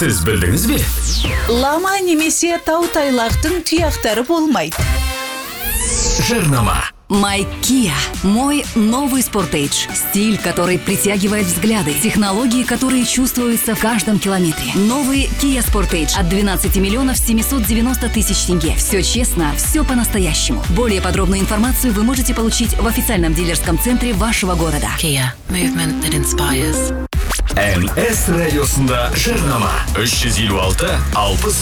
Сіз білдіңіз бе? Лама немесе тау-тайлақтың тұяқтары болмайды. Жарнама. My Kia. Мой новый Sportage. Стиль, который притягивает взгляды. Технологии, которые чувствуются в каждом километре. Новый Kia Sportage от 12 миллионов 790 тысяч тенге. Все честно, все по-настоящему. Более подробную информацию вы можете получить в официальном дилерском центре вашего города. Kia. Movement that inspires. NS радиосында жарнама. 356 60